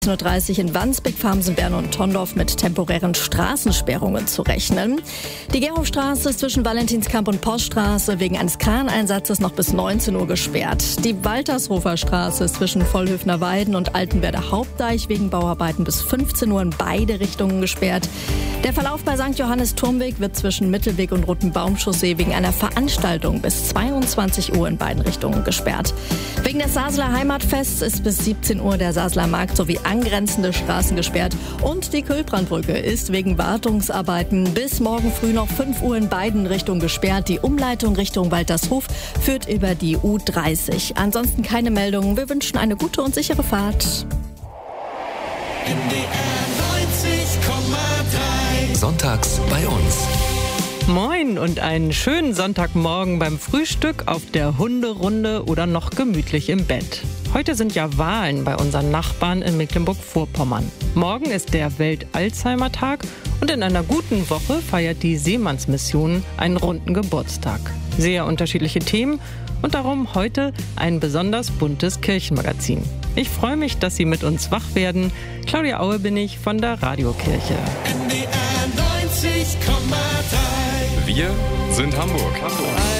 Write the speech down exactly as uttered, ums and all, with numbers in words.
neunzehn Uhr dreißig in Wandsbek, Farmsen, Bern und Tondorf mit temporären Straßensperrungen zu rechnen. Die Gerhofstraße ist zwischen Valentinskamp und Poststraße wegen eines Kraneinsatzes noch bis neunzehn Uhr gesperrt. Die Waltershofer Straße ist zwischen Vollhöfner Weiden und Altenwerder Hauptdeich wegen Bauarbeiten bis fünfzehn Uhr in beide Richtungen gesperrt. Der Verlauf bei Sankt Johannes Turmweg wird zwischen Mittelweg und Rotenbaumchaussee wegen einer Veranstaltung bis zweiundzwanzig Uhr in beiden Richtungen gesperrt. Wegen des Sasler Heimatfests ist bis siebzehn Uhr der Sasler Markt sowie angrenzende Straßen gesperrt und die Kühlbrandbrücke ist wegen Wartungsarbeiten bis morgen früh noch fünf Uhr in beiden Richtungen gesperrt. Die Umleitung Richtung Waltershof führt über die U dreißig. Ansonsten keine Meldungen. Wir wünschen eine gute und sichere Fahrt. N D R neunzig Komma drei. Sonntags bei uns. Moin und einen schönen Sonntagmorgen beim Frühstück, auf der Hunderunde oder noch gemütlich im Bett. Heute sind ja Wahlen bei unseren Nachbarn in Mecklenburg-Vorpommern. Morgen ist der Welt-Alzheimer-Tag und in einer guten Woche feiert die Seemannsmission einen runden Geburtstag. Sehr unterschiedliche Themen und darum heute ein besonders buntes Kirchenmagazin. Ich freue mich, dass Sie mit uns wach werden. Claudia Aue bin ich von der Radiokirche. N D R neunzig Komma drei. Wir sind Hamburg. Hamburg.